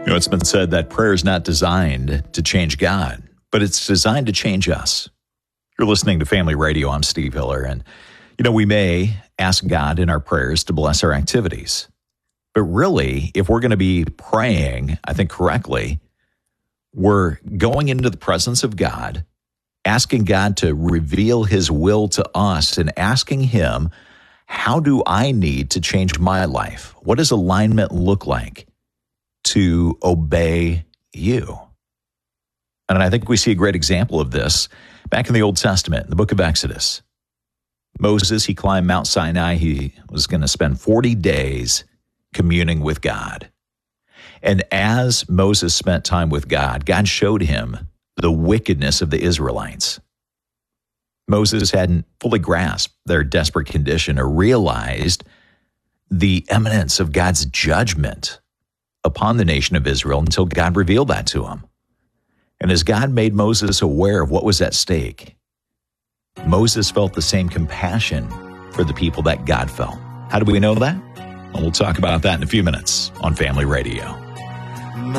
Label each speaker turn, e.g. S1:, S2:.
S1: It's been said that prayer is not designed to change God, but it's designed to change us. You're listening to Family Radio. I'm Steve Hiller. And, we may ask God in our prayers to bless our activities. But really, if we're going to be praying, I think correctly, we're going into the presence of God, asking God to reveal his will to us and asking him, how do I need to change my life? What does alignment look like to obey you? And I think we see a great example of this back in the Old Testament, in the book of Exodus. Moses, he climbed Mount Sinai. He was going to spend 40 days communing with God. And as Moses spent time with God, God showed him the wickedness of the Israelites. Moses hadn't fully grasped their desperate condition or realized the imminence of God's judgment upon the nation of Israel until God revealed that to him. And as God made Moses aware of what was at stake, Moses felt the same compassion for the people that God felt. How do we know that? Well, we'll talk about that in a few minutes on Family Radio.